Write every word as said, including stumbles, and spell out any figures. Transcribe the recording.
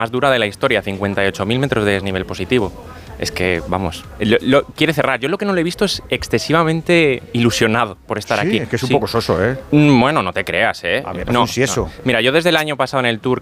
más dura de la historia, cincuenta y ocho mil metros de desnivel positivo. Es que, vamos, lo, lo, quiere cerrar. Yo lo que no le he visto es excesivamente ilusionado por estar sí, aquí. Es que es un sí. poco soso, ¿eh? Bueno, no te creas, ¿eh? A mí me no, un sieso. no. Mira, yo desde el año pasado en el Tour